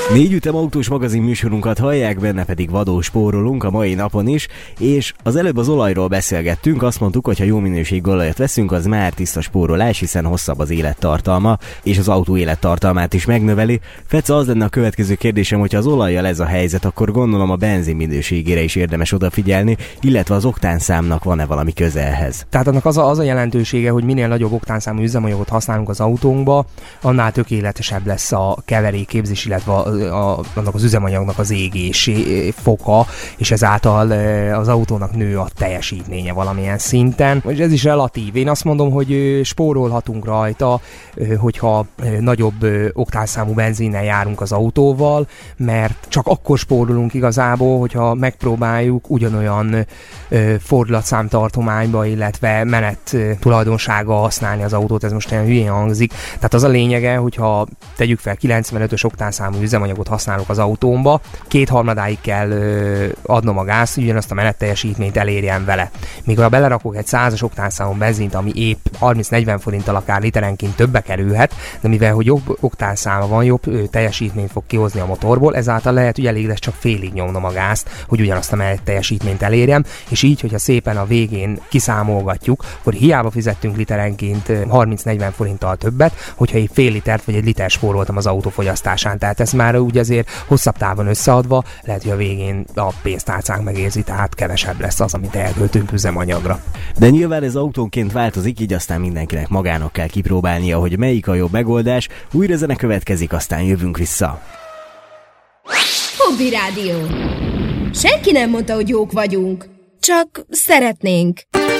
Négy ütem autós magazin műsorunkat hallják, benne pedig vadul spórolunk a mai napon is, és az előbb az olajról beszélgettünk, azt mondtuk, hogy ha jó minőségű olajat veszünk, az már tiszta spórolás, hiszen hosszabb az élettartalma, és az autó élettartalmát is megnöveli. Fece, az lenne a következő kérdésem, hogyha az olajjal ez a helyzet, akkor gondolom a benzin minőségére is érdemes odafigyelni, illetve az oktánszámnak van-e valami köze ehhez? Tehát annak az a jelentősége, hogy minél nagyobb oktánszámú üzemanyagot használunk az autónkba, annál tökéletesebb lesz a keverékképzés, illetve annak az üzemanyagnak az égési foka, és ezáltal az autónak nő a teljesítménye valamilyen szinten. És ez is relatív. Én azt mondom, hogy spórolhatunk rajta, hogyha nagyobb oktánszámú benzinnel járunk az autóval, mert csak akkor spórolunk igazából, hogyha megpróbáljuk ugyanolyan fordulatszámtartományba, illetve menet tulajdonsága használni az autót, ez most olyan hülyén hangzik. Tehát az a lényege, hogyha tegyük fel 95-ös oktánszámú üzemanyagot használok az autómba, 2/3 kell adnom a gázt, hogy ugyanazt a menetteljesítményt elérjem vele. Míg ha belerakok egy 100-as oktánszámú benzint, ami épp 30-40 forinttal akár literenként többe kerülhet, de mivel hogy jobb oktánszáma van, jobb teljesítményt fog kihozni a motorból, ezáltal lehet, hogy elég lesz csak félig nyomnom a gázt, hogy ugyanazt a menetteljesítményt elérjem, és így, hogyha szépen a végén kiszámolgatjuk, akkor hiába fizettünk literenként 30-40 forinttal többet, hogyha egy fél litert vagy egy liter spóroltam az autó fogyasztásán. Tehát ez már úgy azért hosszabb távon összeadva, lehet, hogy a végén a pénztárcánk megérzi, tehát kevesebb lesz az, amit elköltünk üzemanyagra. De nyilván ez autónként változik, így aztán mindenkinek magának kell kipróbálnia, hogy melyik a jobb megoldás. Újra zene következik, aztán jövünk vissza. Hobby Rádió. Senki nem mondta, hogy jók vagyunk, csak szeretnénk.